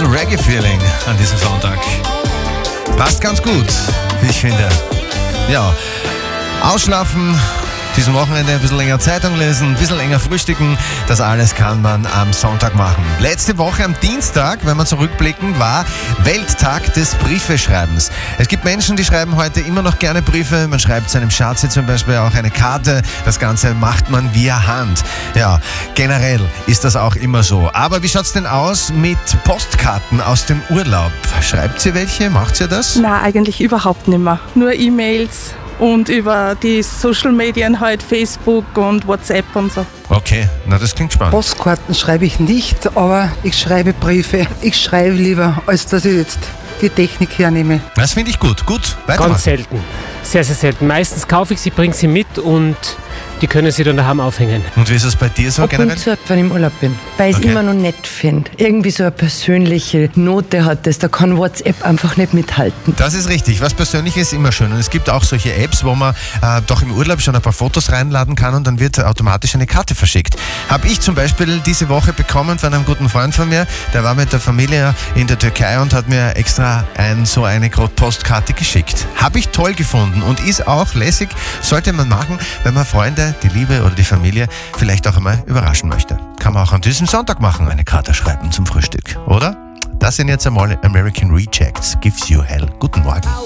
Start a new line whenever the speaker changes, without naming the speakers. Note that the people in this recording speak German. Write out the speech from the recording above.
Reggae-Feeling an diesem Sonntag. Passt ganz gut, wie ich finde. Ja, ausschlafen, diesem Wochenende ein bisschen länger Zeitung lesen, ein bisschen länger frühstücken, das alles kann man am Sonntag machen. Letzte Woche am Dienstag, wenn wir zurückblicken, war Welttag des Briefeschreibens. Es gibt Menschen, die schreiben heute immer noch gerne Briefe. Man schreibt seinem Schatzi zum Beispiel auch eine Karte. Das Ganze macht man via Hand. Ja, generell ist das auch immer so. Aber wie schaut's denn aus mit Postkarten aus dem Urlaub? Schreibt ihr welche? Macht ihr das?
Nein, eigentlich überhaupt nicht mehr. Nur E-Mails und über die Social Medien halt Facebook und WhatsApp und so.
Okay, na das klingt spannend.
Postkarten schreibe ich nicht, aber ich schreibe Briefe. Ich schreibe lieber, als dass ich jetzt die Technik hernehme.
Das finde ich gut. Gut, weitermachen.
Ganz selten. Sehr, sehr selten. Meistens kaufe ich sie, bringe sie mit und die können sie dann daheim aufhängen.
Und wie ist es bei dir so
Ab
generell?
und zu, wenn ich im Urlaub bin, weil ich es
Okay.
immer noch nett finde. Irgendwie so eine persönliche Note hat das, da kann WhatsApp einfach nicht mithalten.
Das ist richtig. Was Persönliches ist immer schön. Und es gibt auch solche Apps, wo man doch im Urlaub schon ein paar Fotos reinladen kann und dann wird automatisch eine Karte verschickt. Habe ich zum Beispiel diese Woche bekommen von einem guten Freund von mir. Der war mit der Familie in der Türkei und hat mir extra so eine Postkarte geschickt. Habe ich toll gefunden und ist auch lässig. Sollte man machen, wenn man Freunde, die Liebe oder die Familie vielleicht auch einmal überraschen möchte. Kann man auch an diesem Sonntag machen, eine Karte schreiben zum Frühstück, oder? Das sind jetzt einmal American Rejects. Gives You Hell. Guten Morgen.